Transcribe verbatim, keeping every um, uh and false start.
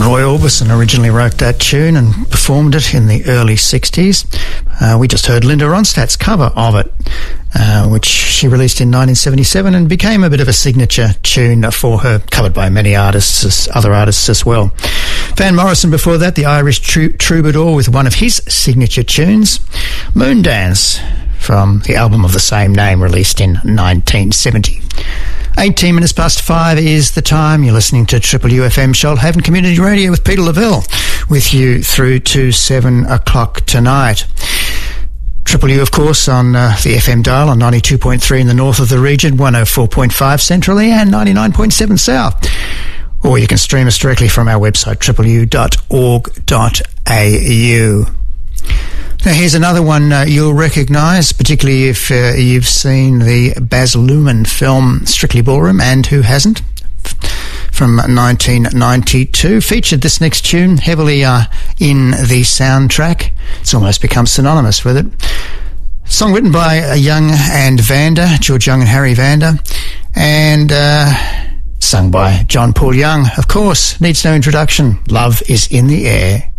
Roy Orbison originally wrote that tune and performed it in the early sixties. Uh, we just heard Linda Ronstadt's cover of it, uh, which she released in nineteen seventy-seven and became a bit of a signature tune for her, covered by many artists, other artists as well. Van Morrison before that, the Irish tru- troubadour, with one of his signature tunes, Moondance, from the album of the same name, released in nineteen seventy. eighteen minutes past five is the time. You're listening to Triple U F M Shoalhaven Community Radio with Peter Lavelle, with you through to seven o'clock tonight. Triple U, of course, on uh, the F M dial on ninety-two point three in the north of the region, one oh four point five centrally, and ninety-nine point seven south. Or you can stream us directly from our website, triple u dot org dot a u. Now, here's another one uh, you'll recognise, particularly if uh, you've seen the Baz Luhrmann film Strictly Ballroom, and who hasn't, from nineteen ninety-two. Featured this next tune heavily uh, in the soundtrack. It's almost become synonymous with it. Song written by uh, Young and Vanda, George Young and Harry Vanda, and uh, sung by John Paul Young. Of course, needs no introduction. Love is in the air.